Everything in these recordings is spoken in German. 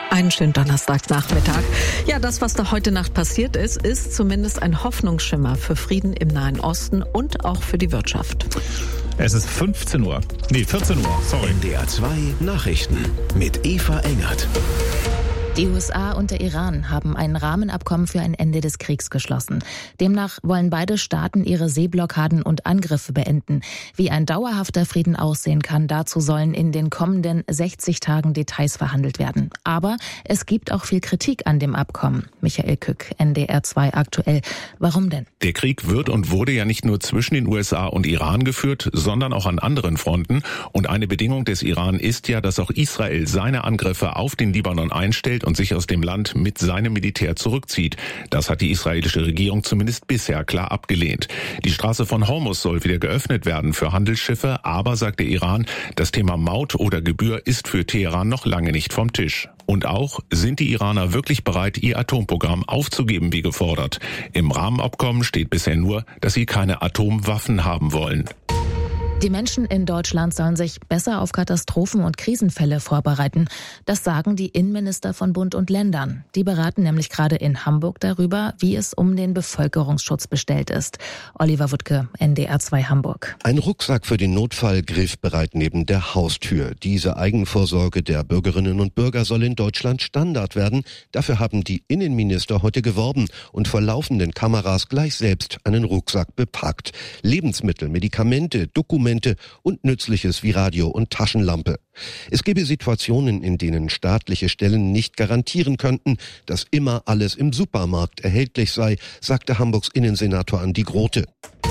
Einen schönen Donnerstagnachmittag. Ja, das, was da heute Nacht passiert ist zumindest ein Hoffnungsschimmer für Frieden im Nahen Osten und auch für die Wirtschaft. Es ist 14 Uhr, sorry. NDR 2 Nachrichten mit Eva Engert. Die USA und der Iran haben ein Rahmenabkommen für ein Ende des Kriegs geschlossen. Demnach wollen beide Staaten ihre Seeblockaden und Angriffe beenden. Wie ein dauerhafter Frieden aussehen kann, dazu sollen in den kommenden 60 Tagen Details verhandelt werden. Aber es gibt auch viel Kritik an dem Abkommen. Michael Kück, NDR 2 aktuell. Warum denn? Der Krieg wird und wurde ja nicht nur zwischen den USA und Iran geführt, sondern auch an anderen Fronten. Und eine Bedingung des Iran ist ja, dass auch Israel seine Angriffe auf den Libanon einstellt und sich aus dem Land mit seinem Militär zurückzieht. Das hat die israelische Regierung zumindest bisher klar abgelehnt. Die Straße von Hormuz soll wieder geöffnet werden für Handelsschiffe, aber, sagt der Iran, das Thema Maut oder Gebühr ist für Teheran noch lange nicht vom Tisch. Und auch, sind die Iraner wirklich bereit, ihr Atomprogramm aufzugeben, wie gefordert? Im Rahmenabkommen steht bisher nur, dass sie keine Atomwaffen haben wollen. Die Menschen in Deutschland sollen sich besser auf Katastrophen und Krisenfälle vorbereiten. Das sagen die Innenminister von Bund und Ländern. Die beraten nämlich gerade in Hamburg darüber, wie es um den Bevölkerungsschutz bestellt ist. Oliver Wuttke, NDR 2 Hamburg. Ein Rucksack für den Notfall griffbereit neben der Haustür. Diese Eigenvorsorge der Bürgerinnen und Bürger soll in Deutschland Standard werden. Dafür haben die Innenminister heute geworben und vor laufenden Kameras gleich selbst einen Rucksack bepackt. Lebensmittel, Medikamente, Dokumente und Nützliches wie Radio und Taschenlampe. Es gebe Situationen, in denen staatliche Stellen nicht garantieren könnten, dass immer alles im Supermarkt erhältlich sei, sagte Hamburgs Innensenator Andi Grote.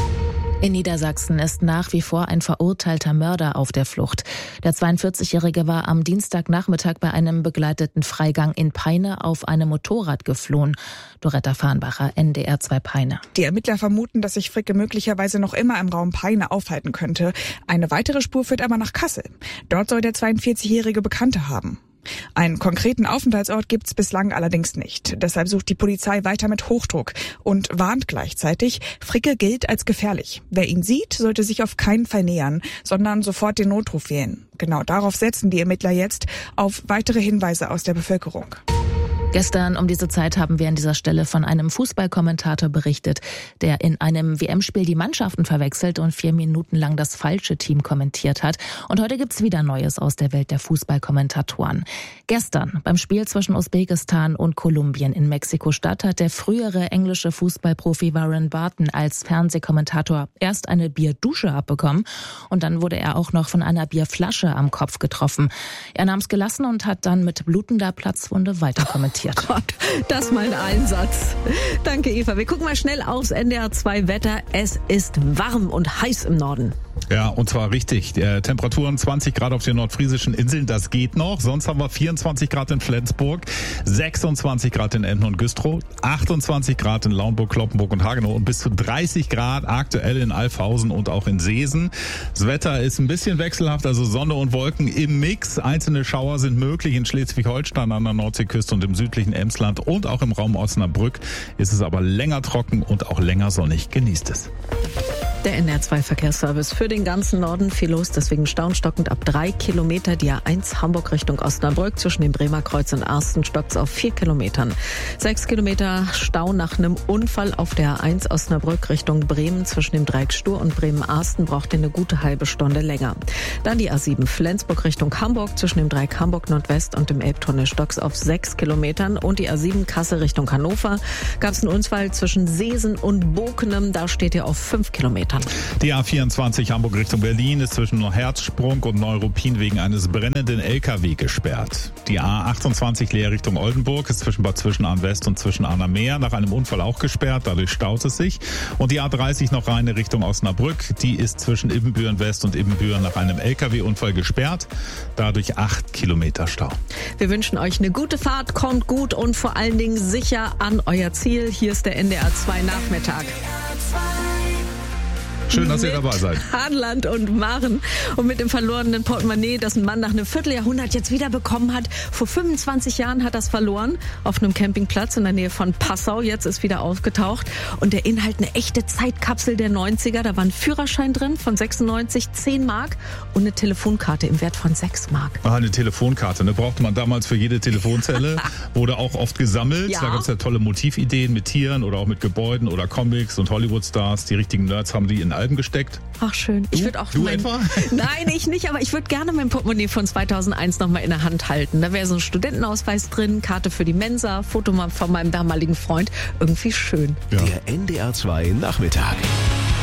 In Niedersachsen ist nach wie vor ein verurteilter Mörder auf der Flucht. Der 42-Jährige war am Dienstagnachmittag bei einem begleiteten Freigang in Peine auf einem Motorrad geflohen. Doretta Farnbacher, NDR 2 Peine. Die Ermittler vermuten, dass sich Fricke möglicherweise noch immer im Raum Peine aufhalten könnte. Eine weitere Spur führt aber nach Kassel. Dort soll der 42-Jährige Bekannte haben. Einen konkreten Aufenthaltsort gibt's bislang allerdings nicht. Deshalb sucht die Polizei weiter mit Hochdruck und warnt gleichzeitig, Fricke gilt als gefährlich. Wer ihn sieht, sollte sich auf keinen Fall nähern, sondern sofort den Notruf wählen. Genau darauf setzen die Ermittler jetzt, auf weitere Hinweise aus der Bevölkerung. Gestern um diese Zeit haben wir an dieser Stelle von einem Fußballkommentator berichtet, der in einem WM-Spiel die Mannschaften verwechselt und 4 Minuten lang das falsche Team kommentiert hat. Und heute gibt's wieder Neues aus der Welt der Fußballkommentatoren. Gestern beim Spiel zwischen Usbekistan und Kolumbien in Mexiko-Stadt hat der frühere englische Fußballprofi Warren Barton als Fernsehkommentator erst eine Bierdusche abbekommen und dann wurde er auch noch von einer Bierflasche am Kopf getroffen. Er nahm's gelassen und hat dann mit blutender Platzwunde weiter kommentiert. Gott, das mal ein Einsatz. Danke, Eva. Wir gucken mal schnell aufs NDR 2 Wetter. Es ist warm und heiß im Norden. Ja, und zwar richtig. Temperaturen 20 Grad auf den nordfriesischen Inseln, das geht noch. Sonst haben wir 24 Grad in Flensburg, 26 Grad in Emden und Güstrow, 28 Grad in Lauenburg, Cloppenburg und Hagenow und bis zu 30 Grad aktuell in Alfhausen und auch in Seesen. Das Wetter ist ein bisschen wechselhaft, also Sonne und Wolken im Mix. Einzelne Schauer sind möglich in Schleswig-Holstein an der Nordseeküste und im südlichen Emsland und auch im Raum Osnabrück ist es aber länger trocken und auch länger sonnig. Genießt es. Der NDR 2 Verkehrsservice für den ganzen Norden. Viel los, deswegen staunstockend ab 3 Kilometer. Die A1 Hamburg Richtung Osnabrück. Zwischen dem Bremer Kreuz und Arsten stockt's auf 4 Kilometern. 6 Kilometer Stau nach einem Unfall auf der A1 Osnabrück Richtung Bremen. Zwischen dem Dreieck Stur und Bremen-Arsten braucht ihr eine gute halbe Stunde länger. Dann die A7 Flensburg Richtung Hamburg. Zwischen dem Dreieck Hamburg Nordwest und dem Elbtunnel stockt's auf 6 Kilometern. Und die A7 Kassel Richtung Hannover. Gab's einen Unfall zwischen Seesen und Bokenem. Da steht ihr auf 5 Kilometern. Die A24 Hamburg Richtung Berlin ist zwischen Herzsprung und Neuruppin wegen eines brennenden LKW gesperrt. Die A28 Leer Richtung Oldenburg ist zwischen Bad Zwischenahn West und Zwischenahner Meer nach einem Unfall auch gesperrt, dadurch staut es sich. Und die A30 noch Rheine Richtung Osnabrück, die ist zwischen Ibbenbüren West und Ibbenbüren nach einem LKW-Unfall gesperrt, dadurch 8 Kilometer Stau. Wir wünschen euch eine gute Fahrt, kommt gut und vor allen Dingen sicher an euer Ziel. Hier ist der NDR 2 Nachmittag. Schön, dass ihr dabei seid. Hahnland und Maren. Und mit dem verlorenen Portemonnaie, das ein Mann nach einem Vierteljahrhundert jetzt wieder bekommen hat. Vor 25 Jahren hat er es verloren. Auf einem Campingplatz in der Nähe von Passau. Jetzt ist wieder aufgetaucht. Und der Inhalt eine echte Zeitkapsel der 90er. Da war ein Führerschein drin von 96, 10 Mark und eine Telefonkarte im Wert von 6 Mark. Eine Telefonkarte, ne? Brauchte man damals für jede Telefonzelle. Wurde auch oft gesammelt. Ja. Da gab es ja tolle Motivideen mit Tieren oder auch mit Gebäuden oder Comics und Hollywood-Stars. Die richtigen Nerds haben die in Alben gesteckt. Ach schön. Ich würde auch Du etwa? Nein, ich nicht, aber ich würde gerne mein Portemonnaie von 2001 noch mal in der Hand halten. Da wäre so ein Studentenausweis drin, Karte für die Mensa, Foto von meinem damaligen Freund. Irgendwie schön. Der NDR 2 Nachmittag.